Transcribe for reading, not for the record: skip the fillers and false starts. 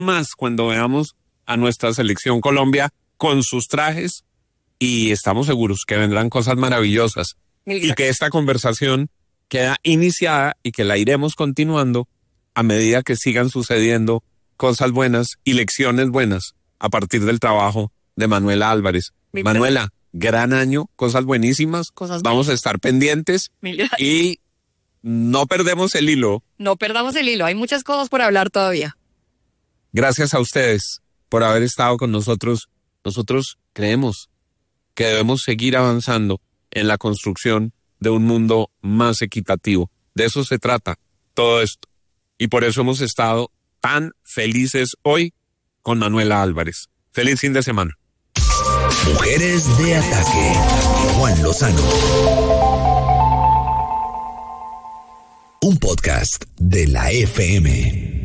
más cuando veamos a nuestra selección Colombia con sus trajes y estamos seguros que vendrán cosas maravillosas y que esta conversación queda iniciada y que la iremos continuando a medida que sigan sucediendo cosas buenas y lecciones buenas a partir del trabajo de Manuela Álvarez. Manuela, gran año, cosas buenísimas, vamos a estar pendientes y no perdemos el hilo. No perdamos el hilo, hay muchas cosas por hablar todavía. Gracias a ustedes por haber estado con nosotros. Nosotros creemos que debemos seguir avanzando en la construcción de un mundo más equitativo. De eso se trata todo esto. Y por eso hemos estado tan felices hoy con Manuela Álvarez. Feliz fin de semana. Mujeres de Ataque. Juan Lozano. Un podcast de la FM.